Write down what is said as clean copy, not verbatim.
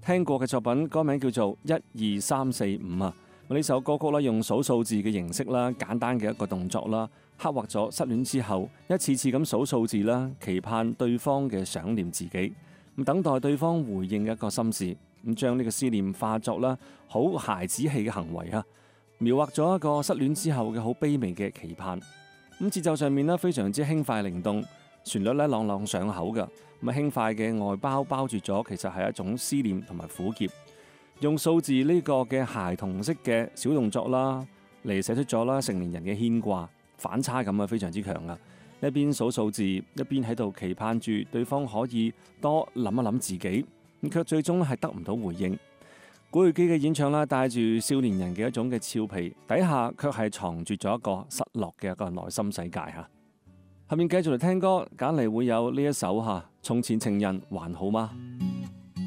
聽過嘅作品，歌名叫做12345啊。呢首歌曲咧用數數字嘅形式啦，簡單嘅一個動作啦，刻畫咗失戀之後一次次咁數數字啦，期盼對方嘅想念自己，咁等待對方回應嘅一個心事，咁將呢個思念化作啦好孩子氣嘅行為啊，描畫咗一個失戀之後嘅好卑微嘅期盼。咁節奏上面咧非常之輕快靈動，旋律咧朗朗上口噶。咁輕快嘅外包包住咗，其實係一種思念同埋苦澀。用數字呢個嘅孩童式嘅小動作啦，嚟寫出咗啦成年人嘅牽掛，反差感啊非常之強啊！一邊數數字，一邊喺度期盼住對方可以多諗一諗自己，咁卻最終係得唔到回應。古巨基嘅演唱啦，帶住少年人嘅一種嘅俏皮，底下卻係藏住咗一個失落嘅一個內心世界吓。下面繼續嚟聽歌，揀嚟會有呢一首吓《從前情人還好嗎》。